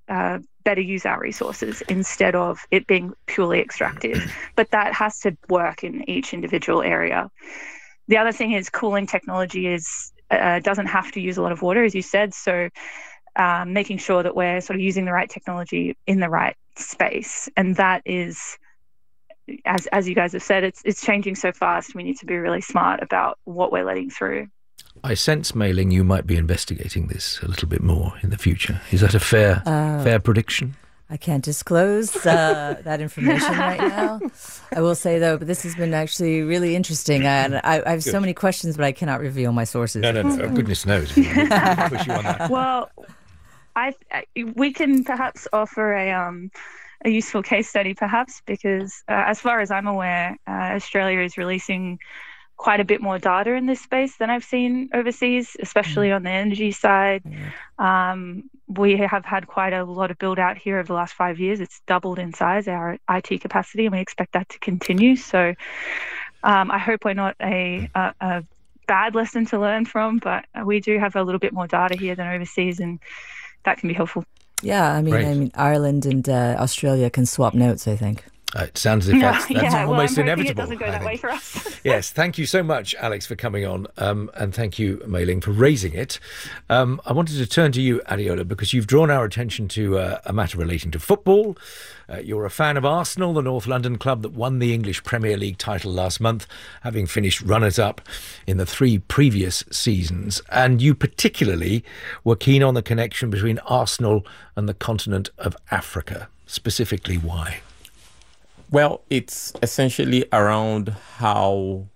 better use our resources instead of it being purely extractive. But that has to work in each individual area. The other thing is cooling technology doesn't have to use a lot of water, as you said. So making sure that we're sort of using the right technology in the right space. And that is, as you guys have said, it's changing so fast. We need to be really smart about what we're letting through. I sense, Mei Ling, you might be investigating this a little bit more in the future. Is that a fair prediction? I can't disclose that information right now. I will say, though, but this has been actually really interesting. And I have so many questions, but I cannot reveal my sources. No. Goodness knows. Push you on that. Well, we can perhaps offer a useful case study, perhaps, because as far as I'm aware, Australia is releasing quite a bit more data in this space than I've seen overseas, especially on the energy side. We have had quite a lot of build out here over the last 5 years. It's doubled in size, our IT capacity, and we expect that to continue. So I hope we're not a bad lesson to learn from, but we do have a little bit more data here than overseas, and that can be helpful. Yeah, I mean, Ireland and Australia can swap notes, I think. It sounds as if that's almost inevitable. It doesn't go that way for us. Yes, thank you so much, Alex, for coming on, and thank you, Mei Ling, for raising it. I wanted to turn to you, Adeola, because you've drawn our attention to a matter relating to football. You're a fan of Arsenal, the North London club that won the English Premier League title last month, having finished runners-up in the 3 previous seasons. And you particularly were keen on the connection between Arsenal and the continent of Africa. Specifically, why? Well, it's essentially around how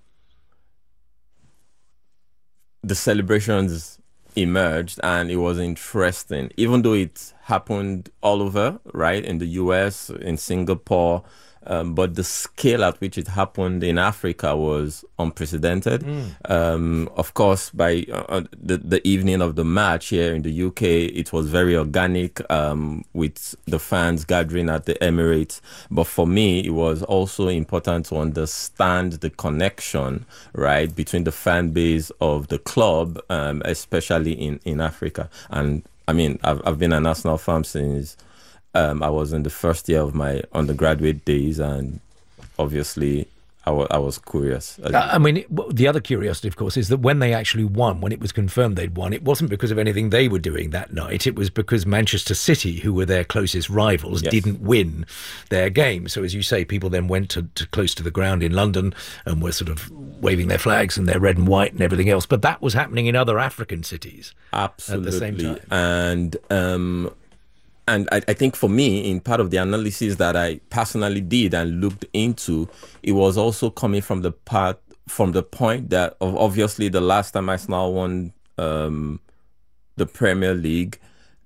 the celebrations emerged, and it was interesting, even though it happened all over, right, in the US, in Singapore, but the scale at which it happened in Africa was unprecedented. Of course, by the evening of the match here in the UK, it was very organic, with the fans gathering at the Emirates. But for me, it was also important to understand the connection, right, between the fan base of the club, especially in Africa. And I mean, I've been an Arsenal fan since I was in the first year of my undergraduate days, and obviously I was curious. I mean, the other curiosity, of course, is that when they actually won, when it was confirmed they'd won, it wasn't because of anything they were doing that night. It was because Manchester City, who were their closest rivals, didn't win their game. So, as you say, people then went to close to the ground in London and were sort of waving their flags and their red and white and everything else. But that was happening in other African cities. Absolutely. At the same time. And I think for me, in part of the analysis that I personally did and looked into, it was also coming from the point that obviously the last time Arsenal won the Premier League,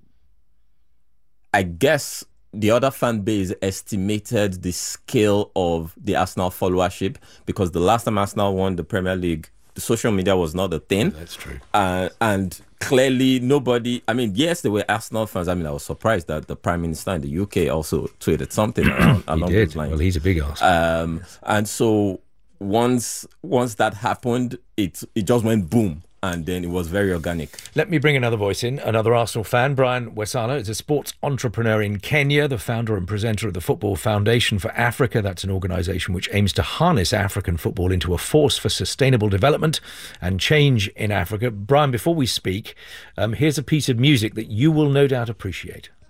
I guess the other fan base estimated the scale of the Arsenal followership, because the last time Arsenal won the Premier League, the social media was not a thing. That's true. And clearly nobody, I mean, yes, there were Arsenal fans. I mean, I was surprised that the Prime Minister in the UK also tweeted something along those lines. Well, he's a big Arsenal. And so once that happened, it just went boom. And then it was very organic. Let me bring another voice in, another Arsenal fan. Brian Wesala is a sports entrepreneur in Kenya, the founder and presenter of the Football Foundation for Africa. That's an organisation which aims to harness African football into a force for sustainable development and change in Africa. Brian, before we speak, here's a piece of music that you will no doubt appreciate.